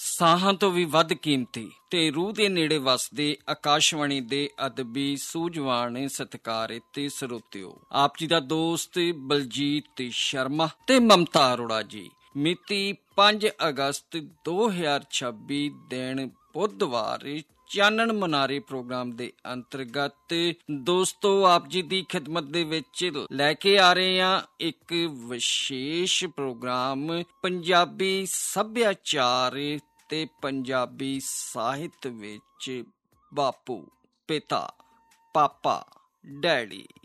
ਸਾਹਾਂ ਤੋਂ ਵੀ ਵੱਧ ਕੀਮਤੀ ਤੇ ਰੂਹ ਦੇ ਨੇੜੇ ਵਸਦੇ ਆਕਾਸ਼ਵਾਣੀ ਦੇ ਅਦਬੀ ਸੂਝਵਾਨ ਸਤਿਕਾਰਿਤ ਸਰੋਤਿਓ, ਆਪ ਜੀ ਦਾ ਦੋਸਤ ਬਲਜੀਤ ਸ਼ਰਮਾ ਤੇ ਮਮਤਾ ਅਰੋੜਾ ਜੀ। ਮਿਤੀ 5 ਅਗਸਤ 2026 ਦਿਨ ਬੁੱਧਵਾਰ ਚਾਨਣ ਮਨਾਰੇ ਪ੍ਰੋਗਰਾਮ ਦੇ ਅੰਤਰਗਤ ਦੋਸਤੋ ਆਪ ਜੀ ਦੀ ਖਿਦਮਤ ਦੇ ਵਿੱਚ ਲੈ ਕੇ ਆ ਰਹੇ ਹਾਂ ਇੱਕ ਵਿਸ਼ੇਸ਼ ਪ੍ਰੋਗਰਾਮ ਪੰਜਾਬੀ ਸੱਭਿਆਚਾਰ ਤੇ ਪੰਜਾਬੀ ਸਾਹਿਤ ਵਿੱਚ ਬਾਪੂ, ਪਿਤਾ, ਪਾਪਾ, ਡੈਡੀ